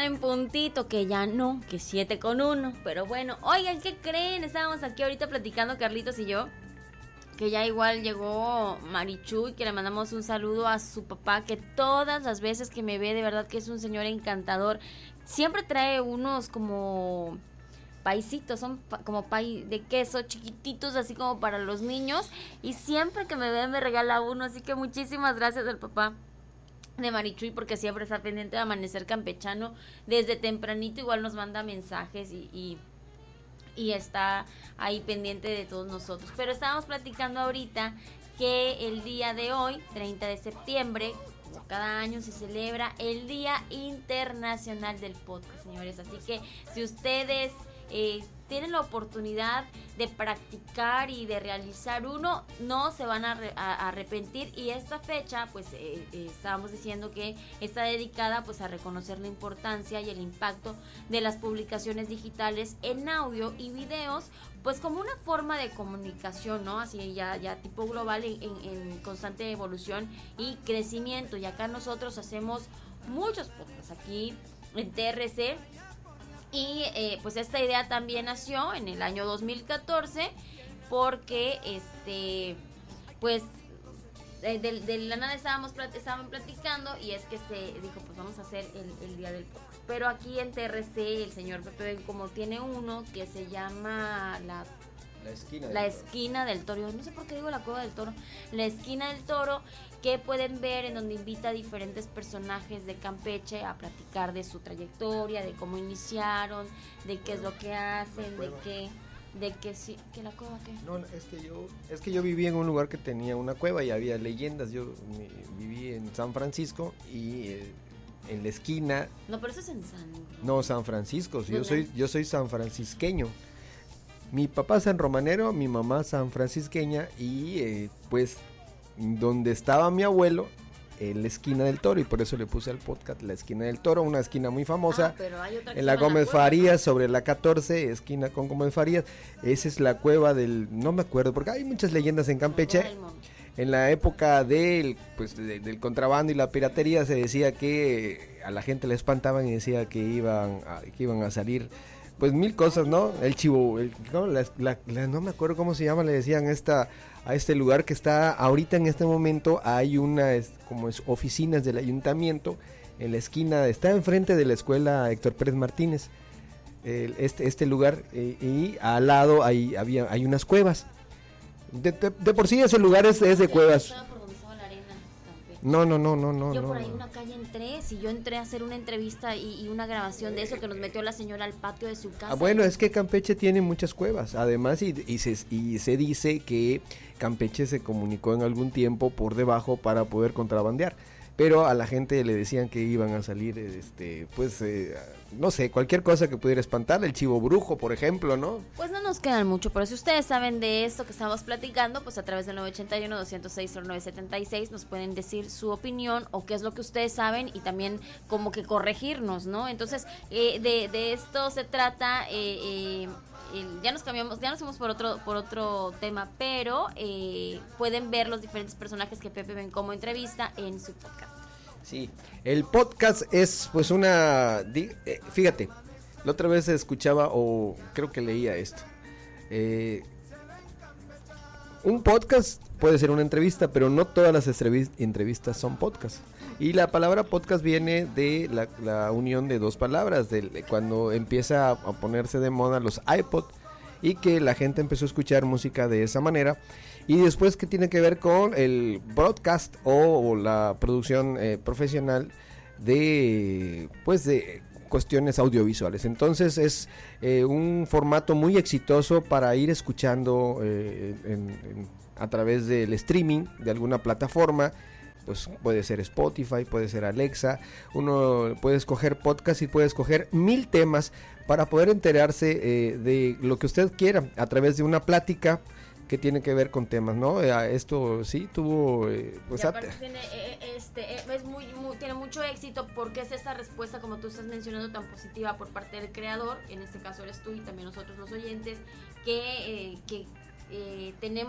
en puntito, que ya no, que 7:01. Pero bueno, oigan, ¿qué creen? Estábamos aquí ahorita platicando Carlitos y yo, que ya igual llegó Marichuy, que le mandamos un saludo a su papá, que todas las veces que me ve, de verdad que es un señor encantador. Siempre trae unos como paisitos, son como pay de queso chiquititos, así como para los niños, y siempre que me ve me regala uno, así que muchísimas gracias al papá de Marichuy, porque siempre está pendiente de Amanecer Campechano, desde tempranito igual nos manda mensajes y está ahí pendiente de todos nosotros. Pero estábamos platicando ahorita que el día de hoy, 30 de septiembre, como cada año se celebra el Día Internacional del Podcast, señores. Así que si ustedes tienen la oportunidad de practicar y de realizar uno, no se van a arrepentir. Y esta fecha, pues estábamos diciendo que está dedicada pues a reconocer la importancia y el impacto de las publicaciones digitales en audio y videos, pues como una forma de comunicación, ¿no? Así ya tipo global, en constante evolución y crecimiento. Y acá nosotros hacemos muchos podcasts aquí en TRC. Y pues esta idea también nació en el año 2014 porque pues de la nada estaban platicando, y es que se dijo pues vamos a hacer el día del podcast. Pero aquí en TRC el señor Pepe como tiene uno que se llama la esquina del toro. No sé por qué digo la cueva del toro. La esquina del toro, que pueden ver, en donde invita a diferentes personajes de Campeche a platicar de su trayectoria, de cómo iniciaron, de qué es lo que hacen, de que sí, que la cueva qué. No, es que yo viví en un lugar que tenía una cueva y había leyendas. Yo viví en San Francisco y en la esquina. No, pero eso es en San Francisco. Yo soy sanfrancisqueño. Mi papá es sanromanero, mi mamá sanfrancisqueña, y pues donde estaba mi abuelo, en la esquina del toro, y por eso le puse al podcast La Esquina del Toro, una esquina muy famosa, pero hay otra que en la Gómez Farías, sobre la 14, esquina con Gómez Farías. Esa es la cueva no me acuerdo, porque hay muchas leyendas en Campeche. En la época del contrabando y la piratería se decía que a la gente le espantaban y decía que iban a salir pues mil cosas, ¿no? El chivo, no me acuerdo cómo se llama, le decían a este lugar que está ahorita en este momento. Hay oficinas del ayuntamiento en la esquina, está enfrente de la escuela Héctor Pérez Martínez, este lugar, y al lado hay unas cuevas. De por sí ese lugar es de cuevas. No. Yo por ahí una calle entré, yo entré a hacer una entrevista y una grabación de eso que nos metió la señora al patio de su casa. Bueno, es que Campeche tiene muchas cuevas, además, y se dice que Campeche se comunicó en algún tiempo por debajo para poder contrabandear, pero a la gente le decían que iban a salir, no sé, cualquier cosa que pudiera espantar, el chivo brujo, por ejemplo, ¿no? Pues no nos quedan mucho, pero si ustedes saben de esto que estamos platicando, pues a través del 981-206-0976 nos pueden decir su opinión o qué es lo que ustedes saben, y también como que corregirnos, ¿no? Entonces, de esto se trata. Ya nos fuimos por otro tema, pero pueden ver los diferentes personajes que Pepe ven como entrevista en su podcast. Sí, el podcast es pues fíjate, la otra vez escuchaba o creo que leía esto. Un podcast puede ser una entrevista, pero no todas las entrevistas son podcast. Y la palabra podcast viene de la unión de dos palabras, cuando empieza a ponerse de moda los iPod y que la gente empezó a escuchar música de esa manera. Y después, que tiene que ver con el broadcast o la producción profesional de cuestiones audiovisuales. Entonces es un formato muy exitoso para ir escuchando a través del streaming de alguna plataforma. Pues puede ser Spotify, puede ser Alexa. Uno puede escoger podcast y puede escoger 1000 temas para poder enterarse de lo que usted quiera a través de una plática que tiene que ver con temas, ¿no? Esto sí tuvo pues aparte tiene mucho éxito, porque es esta respuesta, como tú estás mencionando, tan positiva por parte del creador, en este caso eres tú y también nosotros los oyentes, que tenemos